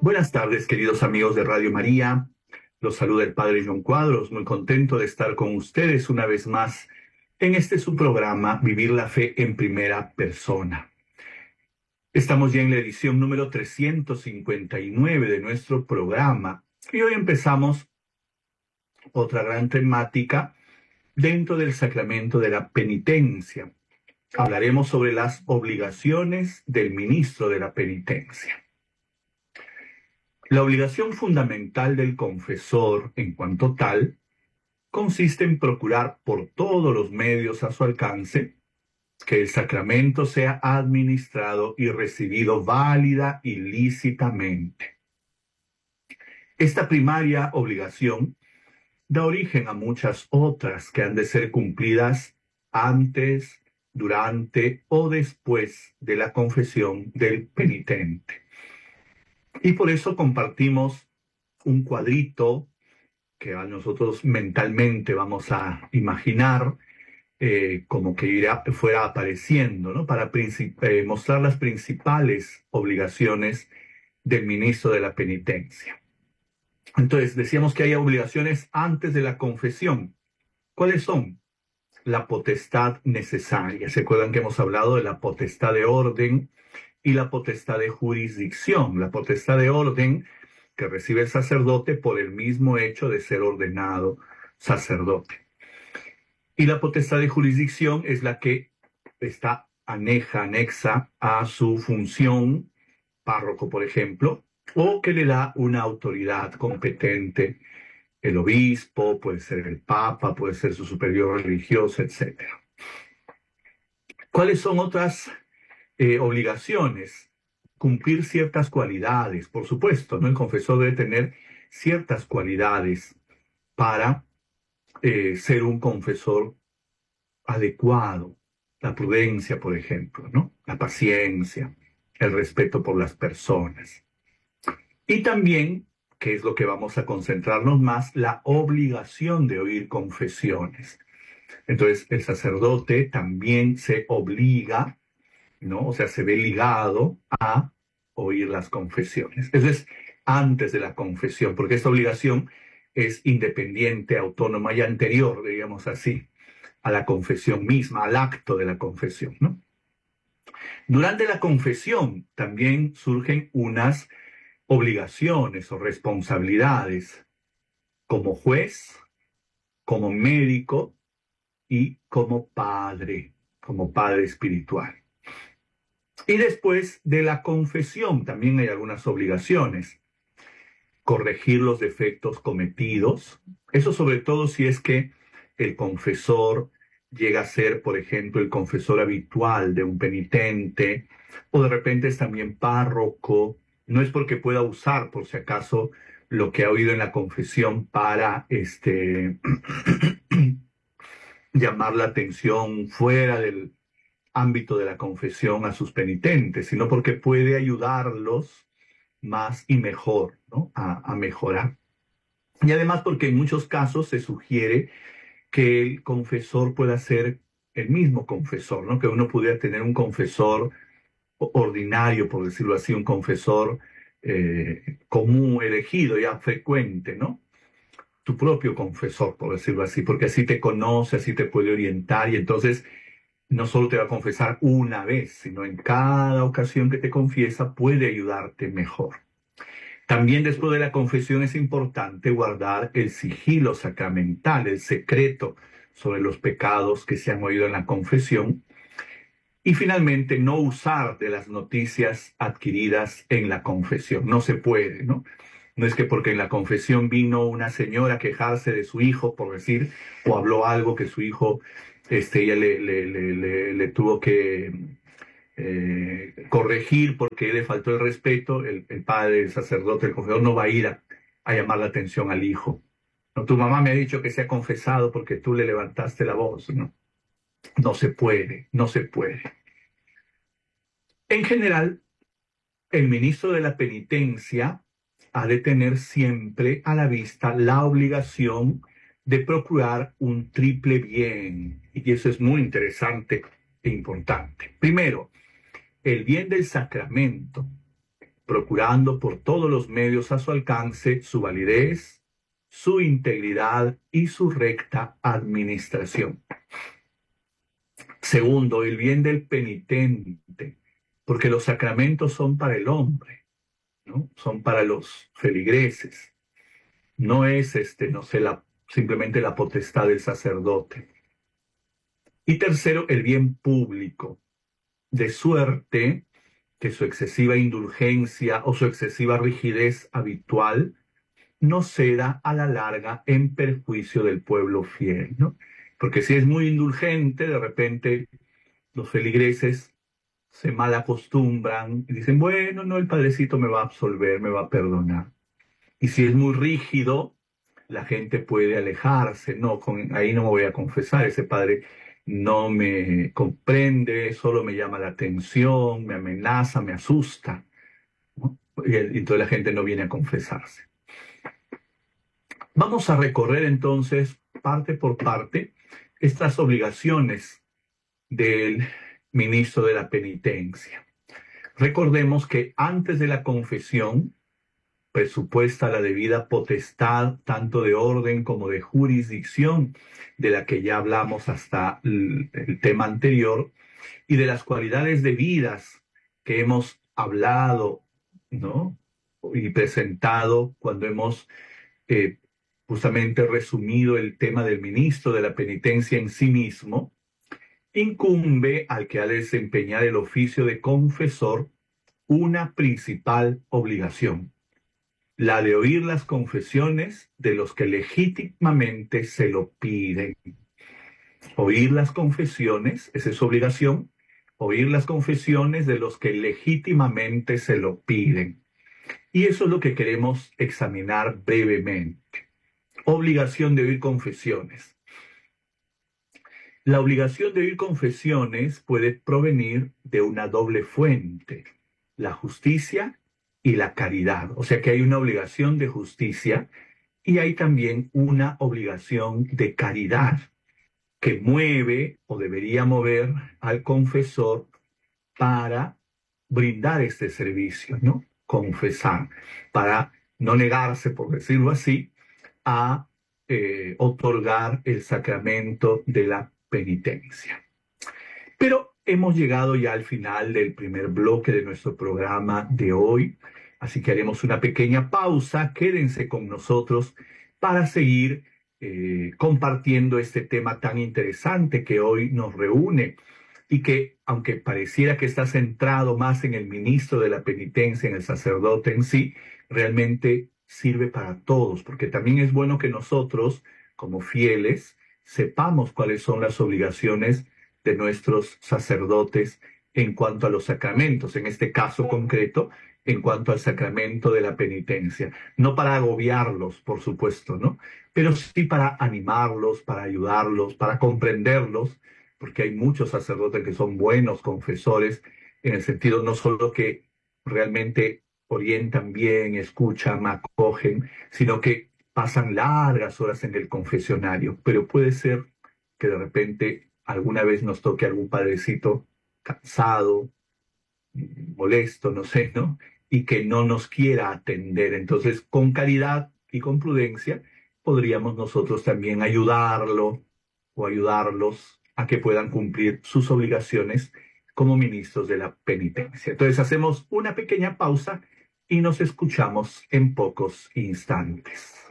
Buenas tardes, queridos amigos de Radio María. Los saluda el Padre John Cuadros, muy contento de estar con ustedes una vez más en este su programa Vivir la Fe en Primera Persona. Estamos ya en la edición número 359 de nuestro programa y hoy empezamos otra gran temática dentro del sacramento de la penitencia. Hablaremos sobre las obligaciones del ministro de la penitencia. La obligación fundamental del confesor, en cuanto tal, consiste en procurar por todos los medios a su alcance que el sacramento sea administrado y recibido válida y lícitamente. Esta primaria obligación da origen a muchas otras que han de ser cumplidas antes, durante o después de la confesión del penitente. Y por eso compartimos un cuadrito que a nosotros mentalmente vamos a imaginar como que fuera apareciendo, ¿no? Para mostrar las principales obligaciones del ministro de la penitencia. Entonces, decíamos que hay obligaciones antes de la confesión. ¿Cuáles son? La potestad necesaria. ¿Se acuerdan que hemos hablado de la potestad de orden y la potestad de jurisdicción? La potestad de orden que recibe el sacerdote por el mismo hecho de ser ordenado sacerdote. Y la potestad de jurisdicción es la que está anexa a su función, párroco, por ejemplo, o que le da una autoridad competente, el obispo, puede ser el papa, puede ser su superior religioso, etc. ¿Cuáles son otras obligaciones? Cumplir ciertas cualidades, por supuesto, ¿no? El confesor debe tener ciertas cualidades para ser un confesor adecuado. La prudencia, por ejemplo, ¿no? La paciencia, el respeto por las personas. Y también, que es lo que vamos a concentrarnos más, la obligación de oír confesiones. Entonces, el sacerdote también se obliga, ¿no? O sea, se ve ligado a oír las confesiones. Eso es antes de la confesión, porque esta obligación es independiente, autónoma y anterior, digamos así, a la confesión misma, al acto de la confesión, ¿no? Durante la confesión también surgen unas obligaciones o responsabilidades como juez, como médico y como padre espiritual. Y después de la confesión también hay algunas obligaciones. Corregir los defectos cometidos. Eso sobre todo si es que el confesor llega a ser, por ejemplo, el confesor habitual de un penitente, o de repente es también párroco. No es porque pueda usar, por si acaso, lo que ha oído en la confesión para llamar la atención fuera del ámbito de la confesión a sus penitentes, sino porque puede ayudarlos más y mejor, ¿no? a mejorar. Y además porque en muchos casos se sugiere que el confesor pueda ser el mismo confesor, ¿no? Que uno pudiera tener un confesor ordinario, por decirlo así, un confesor común, elegido, ya frecuente, ¿no? Tu propio confesor, por decirlo así, porque así te conoce, así te puede orientar y entonces no solo te va a confesar una vez, sino en cada ocasión que te confiesa puede ayudarte mejor. También después de la confesión es importante guardar el sigilo sacramental, el secreto sobre los pecados que se han oído en la confesión. Y finalmente, no usar de las noticias adquiridas en la confesión. No se puede, ¿no? No es que porque en la confesión vino una señora a quejarse de su hijo, por decir, o habló algo que su hijo, ella le tuvo que corregir porque le faltó el respeto, el padre, el sacerdote, el confesor no va a ir a llamar la atención al hijo. No, tu mamá me ha dicho que se ha confesado porque tú le levantaste la voz, ¿no? No se puede, no se puede. En general, el ministro de la penitencia ha de tener siempre a la vista la obligación de procurar un triple bien. Y eso es muy interesante e importante. Primero, el bien del sacramento. procurando por todos los medios a su alcance su validez, su integridad y su recta administración. Segundo, el bien del penitente, porque los sacramentos son para el hombre, ¿no? Son para los feligreses. No es no sé, simplemente la potestad del sacerdote. Y tercero, el bien público, de suerte que su excesiva indulgencia o su excesiva rigidez habitual no ceda a la larga en perjuicio del pueblo fiel, ¿no? Porque si es muy indulgente, de repente los feligreses se malacostumbran y dicen, bueno, no, el padrecito me va a absolver, me va a perdonar. Y si es muy rígido, la gente puede alejarse, no, ahí no me voy a confesar, ese padre no me comprende, solo me llama la atención, me amenaza, me asusta, ¿no? Y entonces la gente no viene a confesarse. Vamos a recorrer entonces, parte por parte, estas obligaciones del ministro de la penitencia. Recordemos que antes de la confesión, presupuesta la debida potestad tanto de orden como de jurisdicción, de la que ya hablamos hasta el tema anterior, y de las cualidades debidas que hemos hablado, ¿no? Y presentado cuando hemos eh, justamente resumido el tema del ministro de la penitencia en sí mismo. Incumbe al que ha de desempeñar el oficio de confesor una principal obligación, la de oír las confesiones de los que legítimamente se lo piden. Oír las confesiones, esa es su obligación, oír las confesiones de los que legítimamente se lo piden. Y eso es lo que queremos examinar brevemente. Obligación de oír confesiones. La obligación de oír confesiones puede provenir de una doble fuente, la justicia y la caridad. O sea que hay una obligación de justicia y hay también una obligación de caridad que mueve o debería mover al confesor para brindar este servicio, ¿no? Confesar, para no negarse, por decirlo así, a otorgar el sacramento de la penitencia. Pero hemos llegado ya al final del primer bloque de nuestro programa de hoy, así que haremos una pequeña pausa. Quédense con nosotros para seguir compartiendo este tema tan interesante que hoy nos reúne y que, aunque pareciera que está centrado más en el ministro de la penitencia, en el sacerdote en sí, realmente sirve para todos, porque también es bueno que nosotros, como fieles, sepamos cuáles son las obligaciones de nuestros sacerdotes en cuanto a los sacramentos, en este caso concreto, en cuanto al sacramento de la penitencia. No para agobiarlos, por supuesto, ¿no? Pero sí para animarlos, para ayudarlos, para comprenderlos, porque hay muchos sacerdotes que son buenos confesores, en el sentido no solo que realmente orientan bien, escuchan, acogen, sino que pasan largas horas en el confesionario. Pero puede ser que de repente alguna vez nos toque algún padrecito cansado, molesto, no sé, ¿no? Y que no nos quiera atender. Entonces, con caridad y con prudencia, podríamos nosotros también ayudarlo o ayudarlos a que puedan cumplir sus obligaciones como ministros de la penitencia. Entonces, hacemos una pequeña pausa y nos escuchamos en pocos instantes.